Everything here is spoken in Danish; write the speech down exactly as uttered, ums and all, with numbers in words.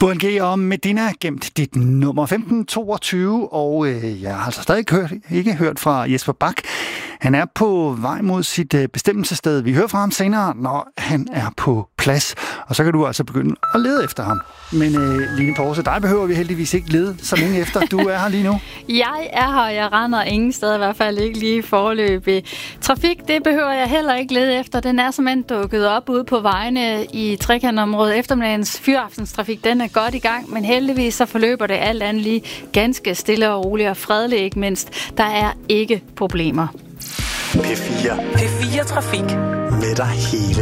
Burhan G og Medina gemt dit nummer femten toogtyve, og øh, jeg har altså stadig hørt, ikke hørt fra Jesper Bak. Han er på vej mod sit øh, bestemmelsessted. Vi hører fra ham senere, når han er på plads. Og så kan du altså begynde at lede efter ham. Men øh, Line Porse, dig behøver vi heldigvis ikke lede så længe efter. Du er her lige nu. Jeg er her, jeg render ingen steder, i hvert fald ikke lige foreløbig. Trafik, det behøver jeg heller ikke lede efter. Den er simpelthen dukket op ude på vejene i trekantområdet. Eftermiddagens fyraftenstrafik, den er godt i gang, men heldigvis så forløber det alt andet lige ganske stille og roligt og fredeligt, ikke mindst. Der er ikke problemer. P fire. P fire Trafik. Med dig hele